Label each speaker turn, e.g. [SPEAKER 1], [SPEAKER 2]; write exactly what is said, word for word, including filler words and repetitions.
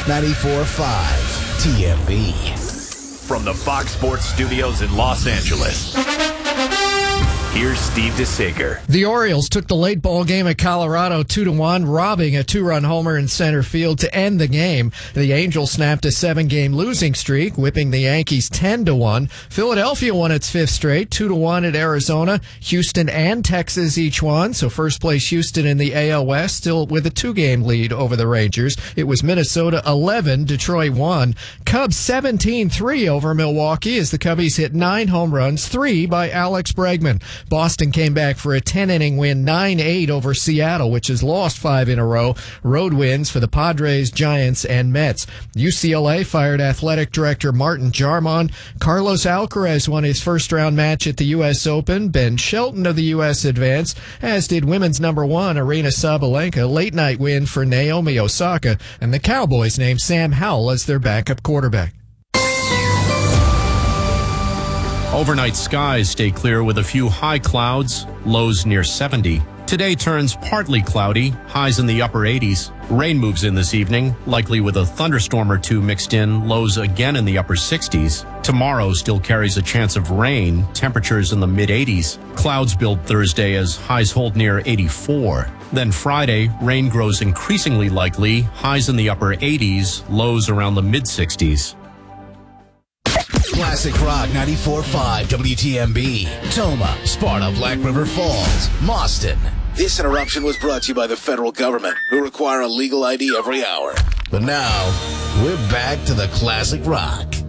[SPEAKER 1] ninety-four point five T M B.
[SPEAKER 2] From the Fox Sports Studios in Los Angeles, here's Steve DeSager.
[SPEAKER 3] The Orioles took the late ball game at Colorado two to one, robbing a two-run homer in center field to end the game. The Angels snapped a seven-game losing streak, whipping the Yankees ten to one. Philadelphia won its fifth straight, two to one at Arizona. Houston and Texas each won, so first place Houston in the A L West, still with a two-game lead over the Rangers. It was Minnesota eleven, Detroit one. Cubs seventeen three over Milwaukee as the Cubbies hit nine home runs, three by Alex Bregman. Boston came back for a ten-inning win, nine eight over Seattle, which has lost five in a row. Road wins for the Padres, Giants, and Mets. U C L A fired athletic director Martin Jarmon. Carlos Alcaraz won his first-round match at the U S Open. Ben Shelton of the U S advanced, as did women's number one, Aryna Sabalenka. Late-night win for Naomi Osaka. And the Cowboys named Sam Howell as their backup quarterback.
[SPEAKER 4] Overnight skies stay clear with a few high clouds, lows near seventy. Today turns partly cloudy, highs in the upper eighties. Rain moves in this evening, likely with a thunderstorm or two mixed in, lows again in the upper sixties. Tomorrow still carries a chance of rain, temperatures in the mid-eighties. Clouds build Thursday as highs hold near eighty-four. Then Friday, rain grows increasingly likely, highs in the upper eighties, lows around the mid-sixties.
[SPEAKER 1] Classic Rock ninety-four point five W T M B. Toma, Sparta, Black River Falls, Mauston. This interruption was brought to you by the federal government, who require a legal I D every hour. But now, we're back to the Classic Rock.